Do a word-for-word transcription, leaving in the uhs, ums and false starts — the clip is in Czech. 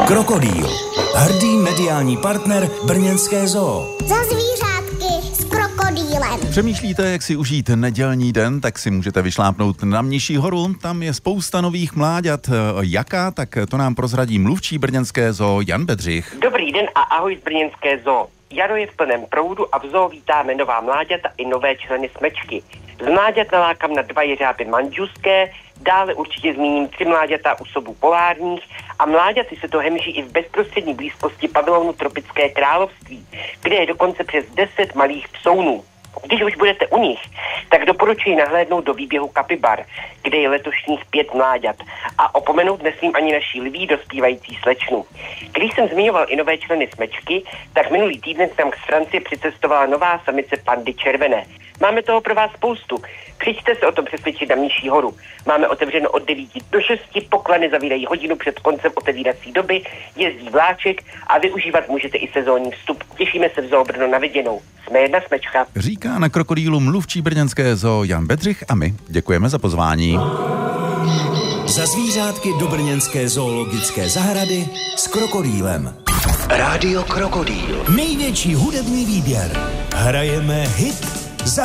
Krokodýl. Hrdý mediální partner brněnské zoo. Za zvířátky s krokodýlem. Přemýšlíte, jak si užít nedělní den, tak si můžete vyšlápnout na Mniší horu. Tam je spousta nových mláďat. Jaká? Tak to nám prozradí mluvčí brněnské zoo Jan Bedřich. Dobrý den a ahoj z brněnské zoo. Jaro je v plném proudu a v zoo vítáme nová mláďata i nové členy smečky. Z mláďat nalákám na dva jeřáby manžuské, dále určitě zmíním tři mláďata u sobů polárních a mláďaty se to hemží i v bezprostřední blízkosti pavilonu Tropické království, kde je dokonce přes deset malých psounů. Když už budete u nich, tak doporučuji nahlédnout do výběhu Kapibar, kde je letošních pět mláďat a opomenout nesmím ani naší lví dospívající slečnu. Když jsem zmiňoval i nové členy smečky, tak minulý týden tam z Francie přicestovala nová samice pandy červené. Máme toho pro vás spoustu. Přijďte se o tom přesvědčit na Mniší horu. Máme otevřeno od devíti do šesti, poklady zavírají hodinu před koncem otevírací doby, jezdí vláček a využívat můžete i sezónní vstup. Těšíme se v zoo Brno na viděnou. Jsme jedna smečka. Říká na Krokodýlu mluvčí brněnské zoo Jan Bedřich a my děkujeme za pozvání. Za zvířátky do brněnské zoologické zahrady s krokodýlem. Rádio Krokodýl. Největší hudební výběr. Hrajeme hit